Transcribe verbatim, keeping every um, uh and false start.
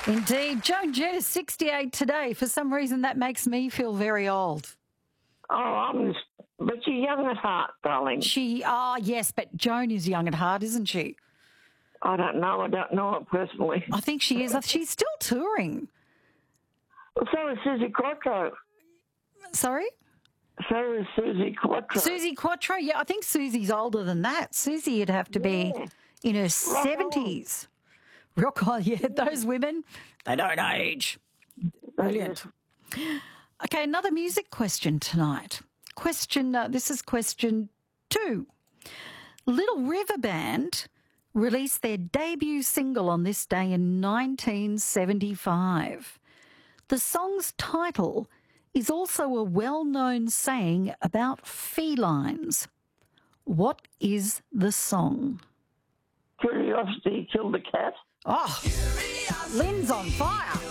Indeed. Joan Jett is sixty-eight today. For some reason, that makes me feel very old. Oh, I'm, but you're young at heart, darling. She, ah, yes, but Joan is young at heart, isn't she? I don't know. I don't know it personally. I think she is. She's still touring. So is Susie Quattro. Sorry? So is Susie Quattro. Susie Quattro, yeah, I think Susie's older than that. Susie would have to be Yeah. in her Rock seventies. Rock on, yeah, those women, they don't age. Brilliant. Okay, another music question tonight. Question, uh, this is question two. Little River Band released their debut single on this day in nineteen seventy-five. The song's title is also a well-known saying about felines. What is the song? Curiosity killed the cat. Oh, Lynn's on fire.